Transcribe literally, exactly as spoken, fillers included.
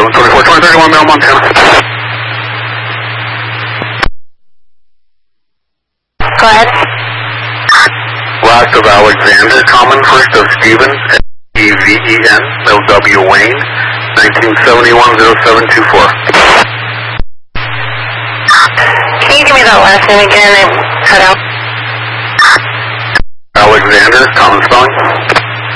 seven twenty-four, twenty thirty-one, Mel, Montana. Go ahead. Last of Alexander, common first of Stephen, E V E N, L W Wayne, nineteen seventy-one, oh seven two four. Can you give me that last name again? It cut out. Alexander, common